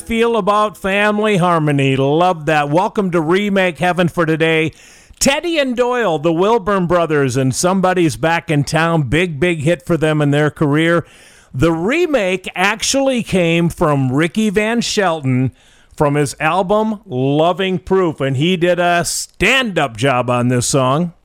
feel about family harmony. Love that. Welcome to Remake Heaven for today. Teddy and Doyle, the Wilburn brothers, and Somebody's Back in Town. Big hit for them in their career. The remake actually came from Ricky Van Shelton from his album Loving Proof, and he did a stand-up job on this song.